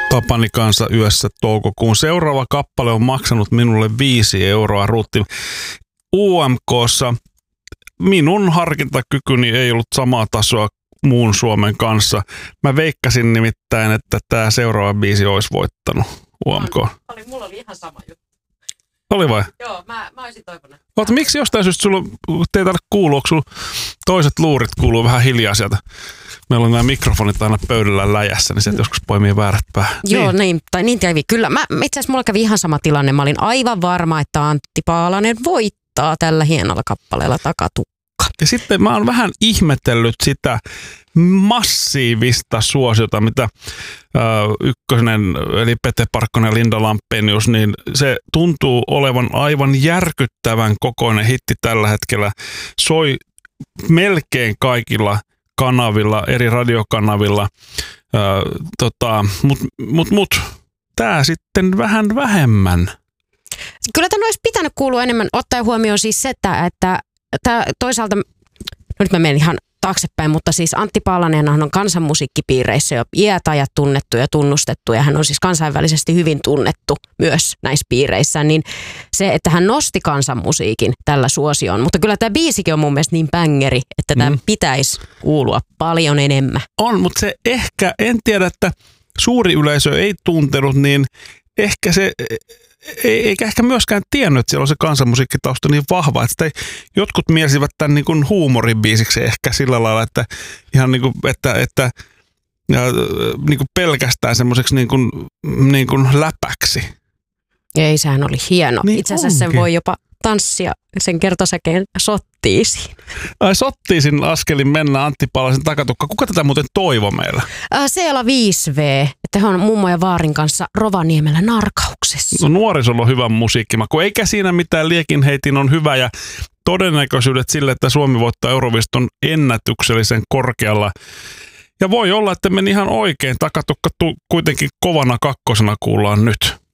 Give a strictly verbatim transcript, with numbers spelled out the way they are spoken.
Tapani kanssa yössä toukokuun. Seuraava kappale on maksanut minulle viisi euroa. Ruutti U M K:ssa. Minun harkintakykyni ei ollut samaa tasoa muun Suomen kanssa. Mä veikkasin nimittäin, että tämä seuraava biisi olisi voittanut U M K. Oli, mulla oli ihan sama juttu. Oli vai? Joo, mä, mä olisin toivonut. Oota, miksi jostain syystä sulla, te ei taida kuulua, onko sulla toiset luurit kuuluu vähän hiljaa sieltä? Meillä on nämä mikrofonit aina pöydällä läjässä, niin sieltä joskus poimii väärät päähän. Joo, niin, niin tai niin kävi. Kyllä, mä, itse asiassa mulla kävi ihan sama tilanne. Mä olin aivan varma, että Antti Paalanen voittaa tällä hienolla kappaleella Takatukka. Ja sitten mä oon vähän ihmetellyt sitä massiivista suosiota, mitä äh, Ykkönen, eli Pete Parkkonen ja Linda Lampenius, niin se tuntuu olevan aivan järkyttävän kokoinen hitti tällä hetkellä. Soi melkein kaikilla kanavilla, eri radiokanavilla, äh, tota, mut, mut, mut tää sitten vähän vähemmän. Kyllä tämän olisi pitänyt kuulua enemmän, ottaen huomioon siis se, että, että tää toisaalta, no nyt mä menen ihan taaksepäin, mutta siis Antti Paalanenhan on kansanmusiikkipiireissä jo iät ajat tunnettu ja tunnustettu, ja hän on siis kansainvälisesti hyvin tunnettu myös näissä piireissä, niin se, että hän nosti kansanmusiikin tällä suosioon, mutta kyllä tämä biisikin on mun mielestä niin bängeri, että tämä mm. pitäisi kuulua paljon enemmän. On, mutta se ehkä, en tiedä, että suuri yleisö ei tuntenut, niin ehkä se... Eikä ehkä myöskään tiennyt, että siellä on se kansanmusiikkitausta niin vahva, että ei, jotkut mielsivät tämän niin kuin huumoribiisiksi ehkä sillä lailla, että ihan niin kuin, että, että ja, niin kuin pelkästään semmoiseksi niin kuin, niin kuin läpäksi. Ei, sehän oli hieno. Niin itse asiassa onkin. Sen voi jopa tanssia sen kertosäkeen sottiisiin. Ai sottiisin askelin mennä Antti Paalasen Takatukka. Kuka tätä muuten toivo meillä? Äh, Seela viisi V, että he on mummo ja vaarin kanssa Rovaniemellä Narkauksessa. No nuorisolla on hyvä musiikkimaku. Eikä siinä mitään, liekinheitin on hyvä ja todennäköisyydet sille, että Suomi voittaa Euroviston ennätyksellisen korkealla. Ja voi olla, että meni ihan oikein. Takatukka tu- kuitenkin kovana kakkosena kuullaan nyt.